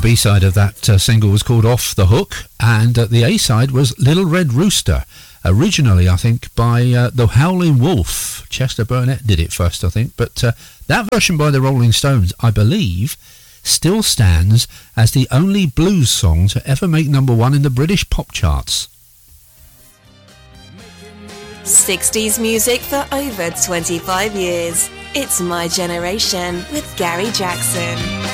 B-side of that single was called Off the Hook, and the A-side was Little Red Rooster, originally, I think, by the Howling Wolf. Chester Burnett did it first, I think, but that version by the Rolling Stones, I believe, still stands as the only blues song to ever make number one in the British pop charts. 60s music for over 25 years. It's My Generation with Gary Jackson.